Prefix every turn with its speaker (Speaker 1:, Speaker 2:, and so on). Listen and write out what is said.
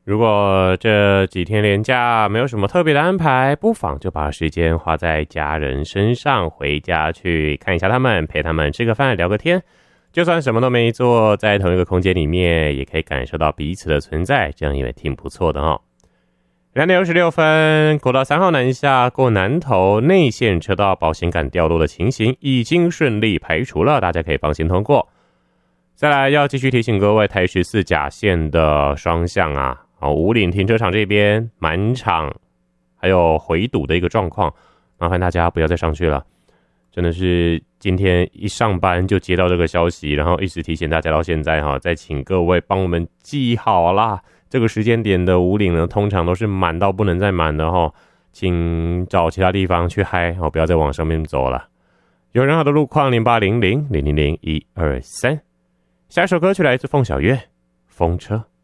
Speaker 1: 如果这几天连假没有什么特别的安排，不妨就把时间花在家人身上，回家去看一下他们，陪他们吃个饭，聊个天。就算什么都没做，在同一个空间里面，也可以感受到彼此的存在，这样也挺不错的哦。2:26，国道3号南下过南投内线车道保险杆掉落的情形已经顺利排除了，大家可以放心通过。再来要继续提醒各位，台14甲线的双向五岭停车场这边满场还有回堵的一个状况，麻烦大家不要再上去了。真的是今天一上班就接到这个消息，然后一直提醒大家到现在再请各位帮我们记好啦。这个时间点的五岭呢，通常都是满到不能再满的请找其他地方去嗨不要再往上面走了。有任何的路况0800000123。下一首歌曲来自凤小岳，风车。